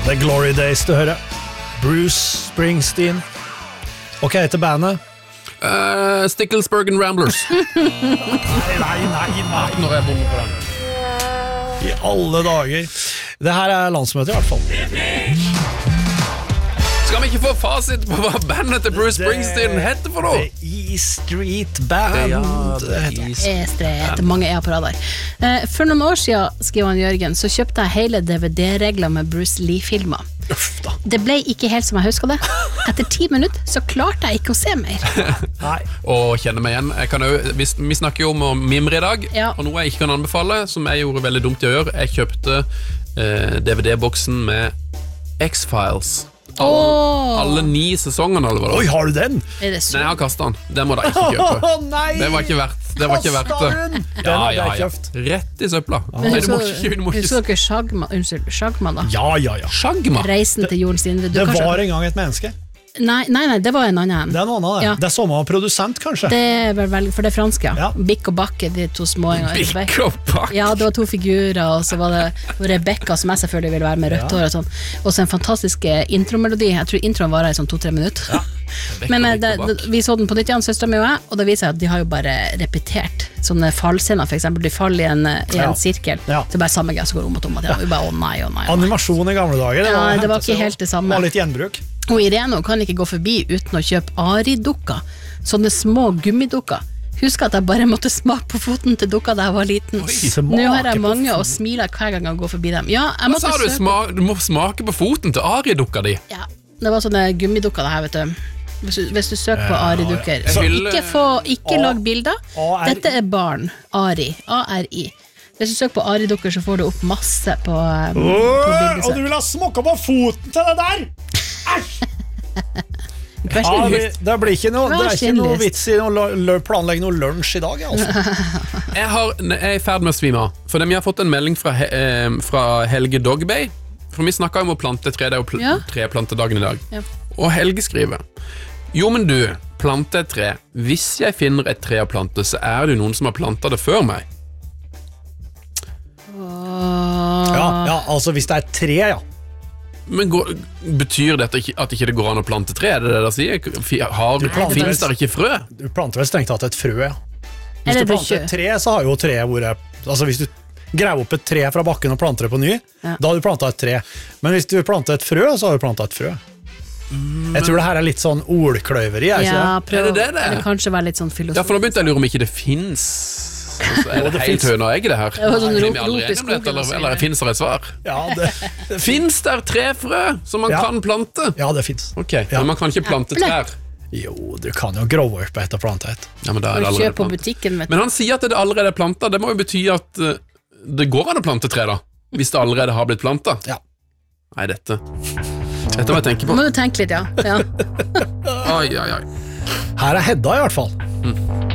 Det Glory Days du hører. Bruce Springsteen. Og hva heter bandet? Sticklesburg and Ramblers. Nei. Når jeg bommer på den. I alle dager. Det her landsmøtet i hvert fall. Skal vi ikke få fasit på hva bandet til Bruce Springsteen heter for noe? The E-Street Band. E-Street, mange på radar. For noen år siden, skriver han Jørgen, så kjøpte jeg hele DVD-regler med Bruce Lee-filmer. Det ble ikke helt som jeg husker det. Etter 10 minutter så klarte jeg ikke å se mer. Nei. Og kjenne meg igjen. Vi snakker jo om mimre i dag, og noe jeg ikke kan anbefale, som jeg gjorde veldig dumt i å gjøre. Jeg kjøpte DVD-boksen med X-Files. Alle 9 sesongene, eller hva det? Oi, har du den? Nei, jeg har kastet den. Det må jeg ikke kjøpe. Det var ikke verdt det. Ja. Rett i søpla. Men husker dere Shagma da? Ja. Shagma? Reisen til jordens indre. Det var en gang et menneske. Nei, det var en annen. Det noen av det. Det samme produsent, kanskje. Det vel veldig, for det fransk, ja. Bikk og Bakke, de 2 små. Bikk og Bakke? Ja, det var 2 figurer, og så var det Rebecca, som jeg selvfølgelig ville være med rødt hår og sånn. Og så en fantastisk intromelodi. Jeg tror introen var i sånn 2-3 minutter. Men vi så den på nytt igjen, søsteren min og jeg, og da viser jeg at de har jo bare repetert sånne fallscener, for eksempel de faller i en sirkel, så bare samme greie som går om og om. Vi bare, nei. Animasjon i gamle dager, det var ikke helt det samme. Det var litt gjenbruk. Og Irene kan ikke gå forbi uten å kjøpe Ari-dukker, sånne små gummidukker. Husk at jeg bare måtte smake på foten til dukka da jeg var liten. Nå har jeg mange og smiler hver gang jeg går forbi dem. Hva sa du? Du må smake på foten til Ari-dukka di? Ja, det var sånne gummidukker det her, vet du. Hvis du søker på Ari-dukker, så ikke lag bilder. Dette barn, Ari, A-R-I. Hvis du søker på Ari-dukker, så får du opp masse på bildet. Og du vil ha smaka på foten til det der? Æsj! Det blir ikke noe vits i å planlegge noe lunsj i dag, altså. Jeg er i ferd med å svime av, for vi har fått en melding fra Helge Dogbay, for vi snakket om å plante tre, det er jo treplantedagen i dag. Og Helge skriver: jo, men du, plante et tre. Hvis jeg finner et tre å plante, så er det jo noen som har plantet det før meg. Ja, altså hvis det er et tre, ja. Men betyr dette at ikke det går an å plante tre? Er det det der sier? Finnes det ikke frø? Du planter vel strengt tatt et frø, ja. Hvis du planter et tre, så har jo treet vært... Altså hvis du graver opp et tre fra bakken og planter det på ny, da har du plantet et tre. Men hvis du planter et frø, så har du plantet et frø. Jeg tror det her er litt sånn ordkløyveri, er ikke det? Eller kanskje være litt sånn filosofisk. Ja, for nå begynte jeg å lure om ikke det finnes. Er det helt høna og egg det her? Det var sånn rop i skogen. Eller finnes det et svar? Finnes det trefrø som man kan plante? Ja, det finnes. Ok, men man kan ikke plante trær. Jo, du kan jo grove opp et og plante et. Ja, men da er det allerede på butikken, men han sier at det allerede er plantet. Det må jo bety at det går an å plante tre da, hvis det allerede har blitt plantet. Ja. Nei, dette må jeg tenke på. Må du tenke litt, ja. Oi. Her er Hedda i hvert fall.